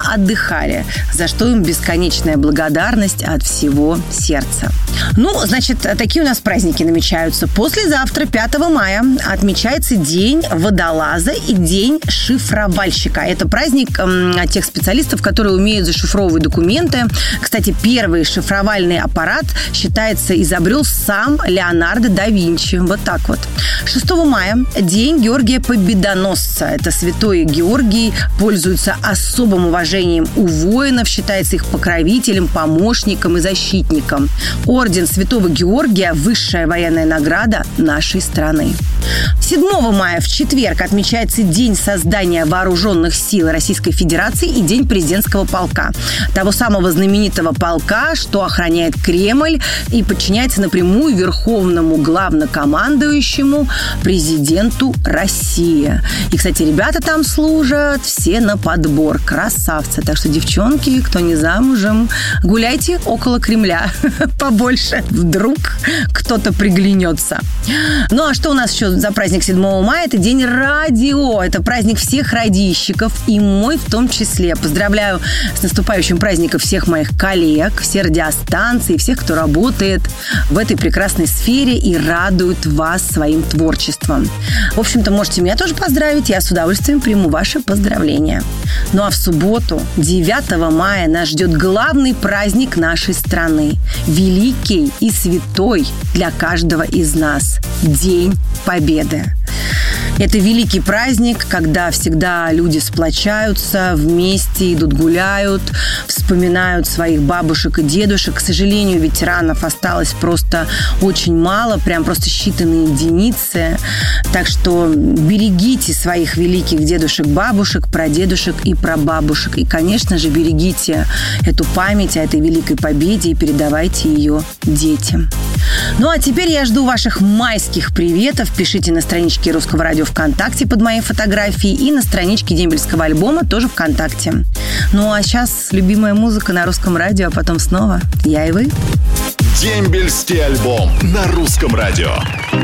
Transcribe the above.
отдыхали, за что им бесконечная благодарность от всего сердца. Ну, значит, такие у нас праздники намечаются. Послезавтра, 5 мая, отмечается День водолаза и День шифровальщика. Это праздник тех специалистов, которые умеют зашифровывать документы. Кстати, первый шифровальный аппарат, считается, изобрел сам Леонардо да Винчи. Вот так вот. 6 мая – День Георгия Победоносца. Это святой Георгий, пользуется особым уважением у воинов, считается их покровителем, помощником и защитником. Орден Святого Георгия – высшая военная награда нашей страны. 7 мая в четверг отмечается День создания Вооруженных сил Российской Федерации и День президентского полка. Того самого знаменитого полка, что охраняет Кремль и подчиняется напрямую верховному главнокомандующему президенту России. И, кстати, ребята там служат все на подбор. Красавцы. Так что, девчонки, кто не замужем, гуляйте около Кремля побольше. Вдруг кто-то приглянется. Ну, а что у нас еще за праздник 7 мая? Это День радио. Это праздник всех радищиков, и мой в том числе. Поздравляю с наступающим праздником всех моих коллег, все радиостанции, всех, кто работает в этой прекрасной сфере и радует вас своим творчеством. В общем-то, можете меня тоже поздравить. Я с удовольствием приму ваши поздравления. Ну а в субботу, 9 мая, нас ждет главный праздник нашей страны. Великий и святой для каждого из нас. День Победы. Это великий праздник, когда всегда люди сплочаются, вместе идут гуляют, вспоминают своих бабушек и дедушек. К сожалению, ветеранов осталось просто очень мало, прям просто считанные единицы. Так что берегите своих великих дедушек, бабушек, прадедушек и прабабушек. И, конечно же, берегите эту память о этой великой победе и передавайте ее детям. Ну, а теперь я жду ваших майских приветов. Пишите на страничке Русского радио ВКонтакте под моей фотографией и на страничке дембельского альбома тоже ВКонтакте. Ну, а сейчас любимая музыка на Русском радио, а потом снова я и вы. Дембельский альбом на Русском радио.